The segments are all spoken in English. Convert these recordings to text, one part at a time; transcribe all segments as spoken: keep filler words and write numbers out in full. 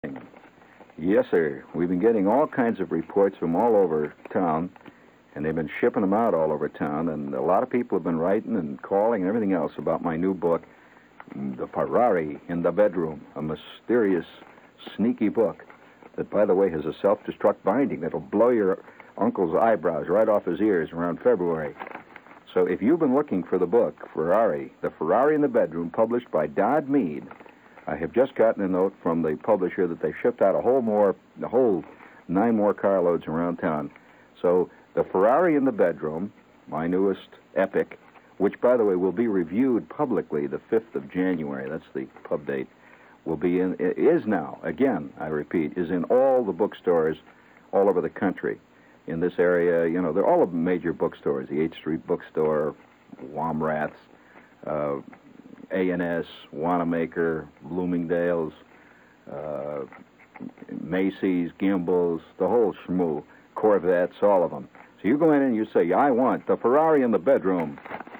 Yes, sir. We've been getting all kinds of reports from all over town, and they've been shipping them out all over town, and a lot of people have been writing and calling and everything else about my new book, The Ferrari in the Bedroom, a mysterious, sneaky book that, by the way, has a self-destruct binding that'll blow your uncle's eyebrows right off his ears around February. So if you've been looking for the book, Ferrari, The Ferrari in the Bedroom, published by Dodd Mead, I have just gotten a note from the publisher that they shipped out a whole more, a whole nine more carloads around town. So The Ferrari in the Bedroom, my newest epic, which, by the way, will be reviewed publicly the fifth of January, that's the pub date, will be in, is now, again, I repeat, is in all the bookstores all over the country. In this area, you know, they're all the major bookstores, the eighth Street Bookstore, Womrat's, uh, A and S, Wanamaker, Bloomingdale's, uh, Macy's, Gimbel's, the whole schmoo, Corvettes, all of them. So you go in and you say, I want The Ferrari in the Bedroom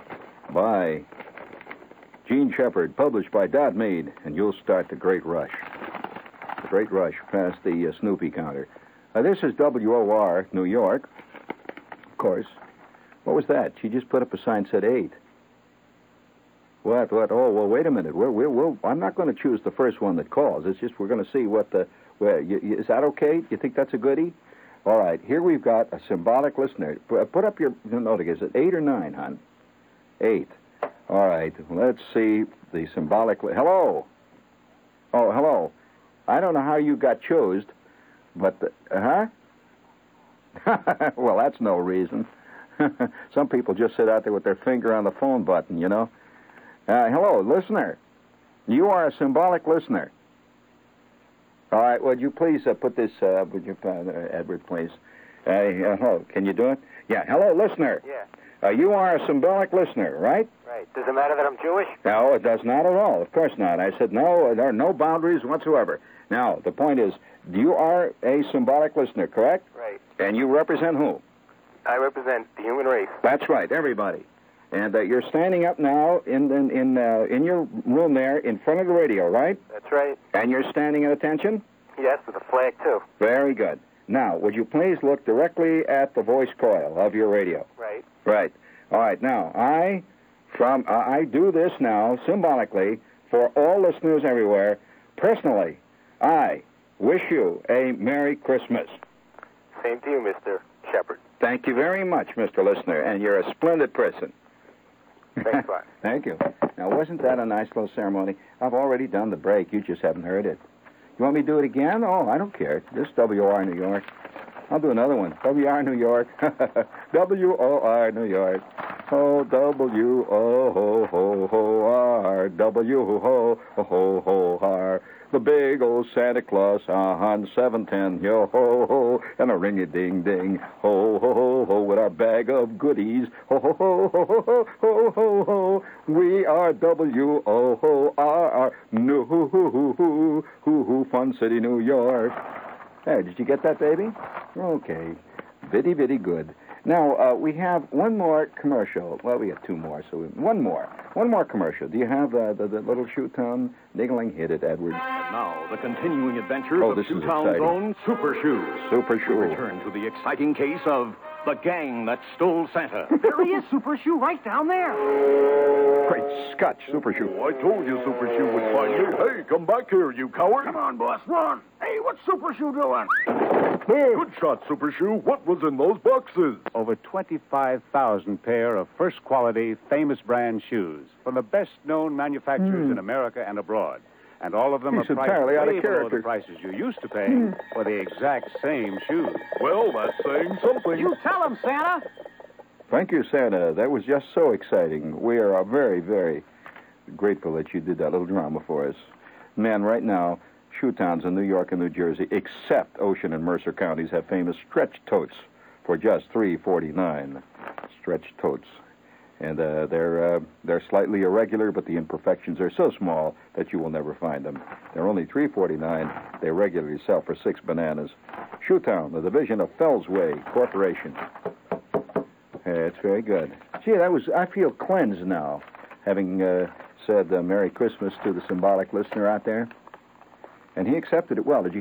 by Gene Shepard, published by Dodd Mead, and you'll start the great rush. The great rush past the uh, Snoopy counter. Uh, this is W O R, New York. Of course. What was that? She just put up a sign that said eight. What, what? Oh, well, wait a minute. We're, we're, we're, I'm not going to choose the first one that calls. It's just we're going to see what the... Where, you, you, is that okay? You think that's a goodie? All right. Here we've got a symbolic listener. Put up your note again. Is it eight or nine, hon? Eight. All right. Let's see the symbolic... Li- hello? Oh, hello. I don't know how you got chosen, but... The, uh-huh? Well, that's no reason. Some people just sit out there with their finger on the phone button, you know. Uh, hello, listener. You are a symbolic listener. All right, would you please uh, put this, uh, would you, uh, Edward, please? Uh, hello, can you do it? Yeah, hello, listener. Yeah. Uh, you are a symbolic listener, right? Right. Does it matter that I'm Jewish? No, it does not at all. Of course not. I said no, there are no boundaries whatsoever. Now, the point is, you are a symbolic listener, correct? Right. And you represent who? I represent the human race. That's right, everybody. And uh, you're standing up now in in in, uh, in your room there in front of the radio, right? That's right. And you're standing at attention? Yes, with a flag, too. Very good. Now, would you please look directly at the voice coil of your radio? Right. Right. All right. Now, I from uh, I do this now symbolically for all listeners everywhere. Personally, I wish you a Merry Christmas. Same to you, Mister Shepard. Thank you very much, Mister Listener, and you're a splendid person. Thanks a lot. Thank you. Now, wasn't that a nice little ceremony? I've already done the break. You just haven't heard it. You want me to do it again? Oh, I don't care. This is W O R New York. I'll do another one. W R New York. W O R New York. Oh, W O ho ho ho R. W ho ho ho ho R. The big old Santa Claus on seven ten, yo ho ho, and a ring-a-ding-ding, ho ho ho ho, with our bag of goodies, ho ho ho ho ho ho ho ho. We are W O O R R, New hoo hoo hoo hoo hoo hoo, Fun City, New York. Hey, did you get that, baby? Okay, bitty bitty good. Now, uh, we have one more commercial. Well, we have two more, so we, one more. One more commercial. Do you have uh, the, the little shoe-town niggling? Hit it, Edward. And now, the continuing adventures Oh, of this is Shoetown's exciting. own Super Shoes. Super We Shoe. return to the exciting case of the gang that stole Santa. There he is, Super Shoe, right down there. Great Scotch, Super Shoe. Oh, I told you Super Shoe would find me. Hey, come back here, you coward. Come on, boss, run. Hey, what's Super Shoe doing? Good shot, Super Shoe. What was in those boxes? Over twenty-five thousand pair of first-quality, famous brand shoes from the best-known manufacturers in America and abroad. And all of them He's are priced entirely out of way below character. the prices you used to pay for the exact same shoes. Well, that's saying something. You tell him, Santa. Thank you, Santa. That was just so exciting. We are uh, very, very grateful that you did that little drama for us. Man, right now, shoe towns in New York and New Jersey, except Ocean and Mercer counties, have famous stretch totes for just three forty-nine. Stretch totes. And uh, they're uh, they're slightly irregular, but the imperfections are so small that you will never find them. They're only three forty-nine. They regularly sell for six bananas. Shoetown, the division of Fellsway Corporation. Yeah, it's very good. Gee, that was I feel cleansed now, having uh, said uh, Merry Christmas to the symbolic listener out there. And he accepted it well. Did you